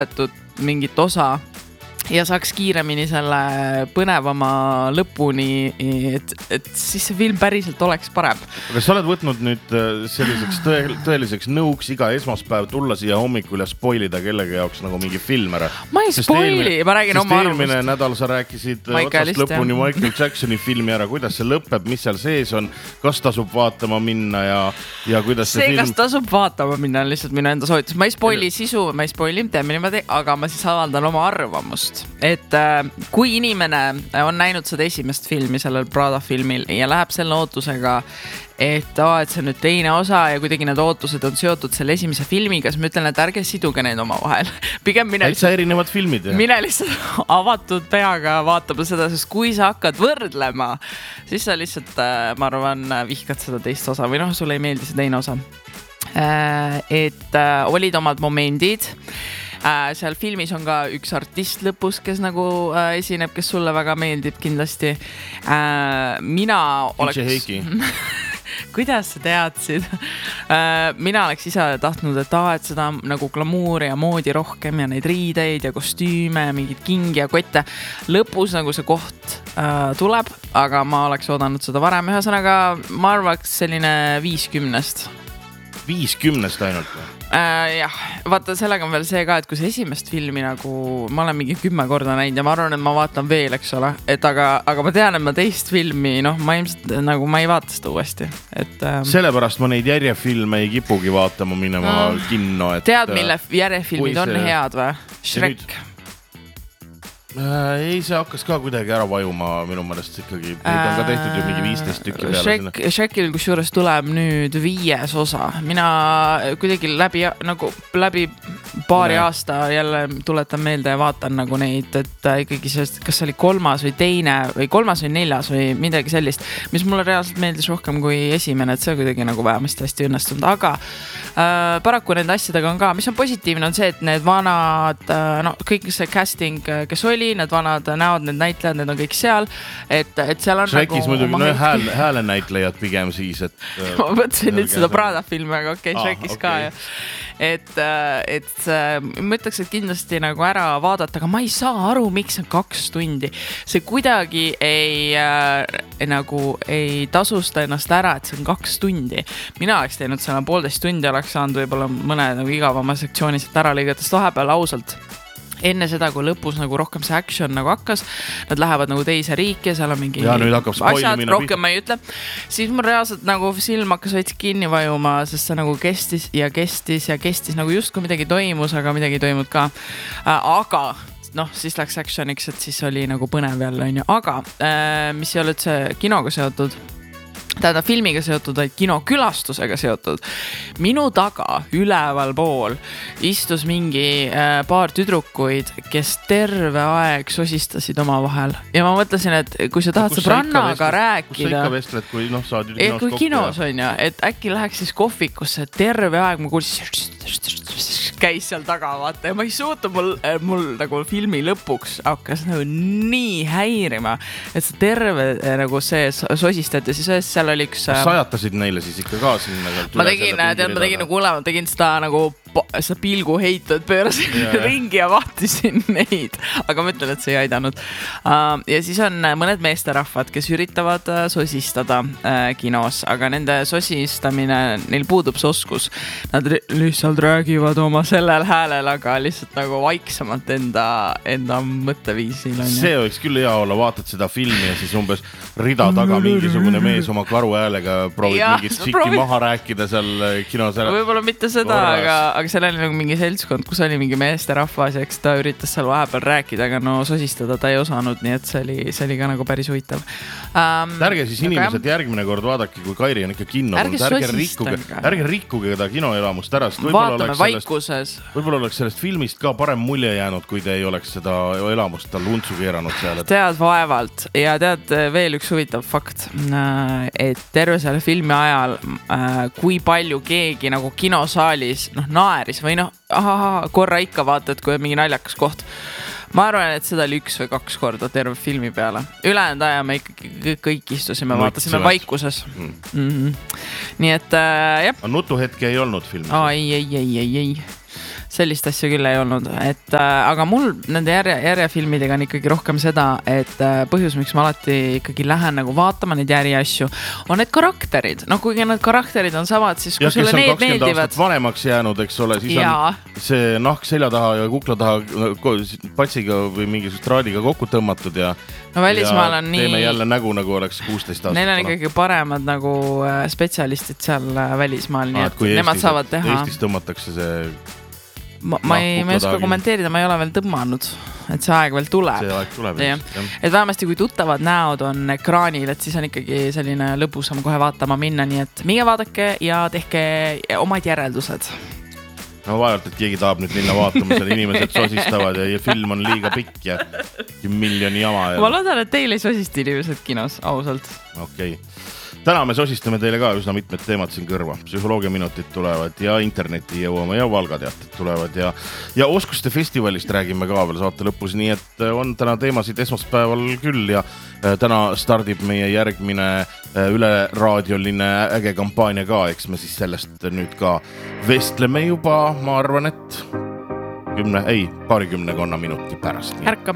mingit osa ja saaks kiiremini selle põnevama lõpuni, et siis see film päriselt oleks parem. Aga sa oled võtnud nüüd selliseks tõeliseks nõuks iga esmaspäev tulla siia hommikul ja spoilida kellegi jaoks nagu mingi film ära. Ma ei spoili, ma räägin oma arvust. Eelmine nädal sa rääkisid otsast lõpuni Michael Jacksoni filmi ära, kuidas see lõpeb, mis seal sees on, kas tasub vaatama minna ja kuidas see film... Kas tasub vaatama minna on lihtsalt minu enda soovitus. Ma ei spoili sisu, ma ei spoili, teeme niimoodi, aga ma siis avaldan oma arvamust. Et kui inimene on näinud seda esimest filmi sellel Prada filmil ja läheb selle ootusega, et see on nüüd teine osa ja kuidagi need ootused on seotud selle esimese filmiga, siis ma ütlen, et ärge siduge neid oma vahel. Pigem täitsa erinevad filmid. Mine lihtsalt avatud peaga vaatama seda, sest kui sa hakkad võrdlema, siis sa lihtsalt, ma arvan, vihkad seda teist osa või sulle ei meeldi see teine osa. Et olid omad momendid. Seal filmis on ka üks artist lõpus, kes nagu esineb, kes sulle väga meeldib kindlasti. Mina oleks... Kuidas sa teadsid? Mina oleks ise tahtnud, et seda nagu glamuuri ja moodi rohkem ja neid riideid ja kostüüme ja mingid kingi ja kotte. Lõpus nagu see koht tuleb, aga ma oleks oodanud seda varem. Ühesõnaga, ma arvaks selline 50. 50 ainult? Jah, vaata sellega on veel see ka, et kui see esimest filmi nagu ma olen mingi 10 korda näinud ja ma arvan, et ma vaatan veel, eks ole, et aga ma tean, et ma teist filmi, ma ilmselt nagu ma ei vaata seda uuesti. Sellepärast ma neid järjefilme ei kipugi vaatama minema kinno. Tead, mille järjefilmid on head või? Shrek. Ei, see hakkas ka kuidagi ära vajuma minu mõelest ikkagi. Neid on ka tehtud ju mingi 15 tükki peale sinna. Shrekil kus juures tuleb nüüd 5. osa. Mina kuidagi läbi paari aasta jälle tuletan meelde ja vaatan nagu neid, et ikkagi kas oli 3. või 2. või 3. või 4. või midagi sellist, mis mulle reaalselt meeldis rohkem kui esimene, et see kuidagi nagu vähemasti hästi õnnestunud, aga paraku nende asjadega on ka, mis on positiivne on see, et need vanad, kõik see casting, kes oli, need vanad näod, need näitlejad, need on kõik seal, et seal on Shrekis nagu muidugi hääle näitlejad pigem siis, et ma mõtlesin nüüd seda Prada filmi, aga Shrekis ka ja et ma ütleks, et kindlasti nagu ära vaadata, aga ma ei saa aru, miks on 2 tundi. See kuidagi ei tasusta ennast ära, et see on 2 tundi. Mina oleks teinud selle 1,5 tundi, oleks saanud võib-olla mõne nagu igavama sektsioonis ära lõigatast vahepeal ausalt. Enne seda, kui lõpus nagu rohkem see action nagu hakkas, nad lähevad nagu teise riiki ja seal on mingi asjad, rohkem ma ei ütle, siis mul reaalselt nagu silm hakkas veits kinni vajuma, sest see nagu kestis nagu just kui midagi toimus, aga midagi ei toimunud ka. Aga siis läks actioniks, et siis oli nagu põnev jälle, aga mis ei ole üldse kinoga seotud, tähendab filmiga seotud, vaid kinokülastusega seotud. Minu taga üleval pool istus mingi paar tüdrukuid, kes terve aeg sosistasid oma vahel. Ja ma mõtlesin, et kui sa tahad sõbrannaga rääkida... Kus sa ikka vestled, kui saad kinos kokku? Kui kinos on ja, et äkki läheks siis kohvikusse, terve aeg ma kuulsin käis seal taga, vaata, ja ma ei suuta mul nagu filmi lõpuks hakkas nagu nii häirima, et see terve nagu see sosistajad ja siis seal oli üks... Sajatasid neile siis ikka ka sinna? Ma tegin nagu ulema, tegin seda nagu seda pilgu heitud, pöörasin ringi ja vaatisin neid, aga ma ütlen, et see ei aidanud. Ja siis on mõned meesterahvad, kes üritavad sosistada kinos, aga nende sosistamine, neil puudub see oskus. Nad lihtsalt räägivad oma sellel häälel, aga lihtsalt nagu vaiksemalt enda mõtteviisil. See võiks küll hea olla, vaatad seda filmi ja siis umbes rida taga mingisugune mees oma karu häälega proovib mingit tšiki maha rääkida seal kinos ära. Võib-olla mitte seda, aga seal oli nagu mingi seltskond, kus oli mingi meesterahvas ja eks ta üritas seal vahepeal rääkida, aga sosistada ta ei osanud, nii et see oli ka nagu päris huvitav. Ärge siis inimesed järgmine kord vaadake, kui Kairi on ikka kinno. Ärge rikkuge ta kinoelamust ära. Vaatame vaikuses. Võib-olla oleks sellest filmist ka parem mulje jäänud, kui te ei oleks seda elamust tal luntsu keeranud seal. Tead vaevalt ja tead veel üks huvitav fakt, et terve selle filmi ajal, kui palju keegi nagu kinosaalis naeris või korra ikka vaatad, kui on mingi naljakas koht. Ma arvan, et seda oli 1 või 2 korda terve filmi peale. Ülejäänud aja me ikkagi kõik istusime, vaatasime vaikuses. Nii et jah. Nutuhetki ei olnud filmis? Ei. sellist asja küll ei olnud, et aga mul nende järjefilmidega on ikkagi rohkem seda, et põhjus, miks ma alati ikkagi lähen nagu vaatama neid järjeasju, on need karakterid. No kuigi need karakterid on samad, siis kui sulle need meeldivad. Ja kes on 20 aastat vanemaks jäänud, eks ole, siis on see nahk selja taha ja kukla taha patsiga või mingisugust traadiga kokku tõmmatud ja välismaal on nii... Teeme jälle nägu, nagu oleks 16 aastat. Neil on ikkagi paremad nagu spetsialistid seal välismaal, nii et nemad saavad teha. Eestis tõmmatakse see... Ma ei oska kommenteerida, ma ei ole veel tõmmanud, et see aeg veel tuleb. See aeg tuleb. Et vähemasti kui tuttavad näod on ekraanil, et siis on ikkagi selline lõbusam kohe vaatama minna, nii et minge vaadake ja tehke omad järeldused. No vaevalt, et keegi tahab nüüd minna vaatama, seal inimesed sosistavad ja film on liiga pikk ja miljoni jama. Ma loodan, et teil ei sosista inimesed kinos, ausalt. Okei. Täna me sosistame teile ka üsna mitmed teemad siin kõrva. Psühholoogiaminutid tulevad ja interneti jõuame ja valgateated tulevad ja oskuste festivalist räägime ka veel saate lõpus, nii et on täna teemasid esmaspäeval küll ja täna stardib meie järgmine üleraadioline äge kampaania ka, eks me siis sellest nüüd ka vestleme juba, ma arvan, et 10, ei, 20 minuti pärast.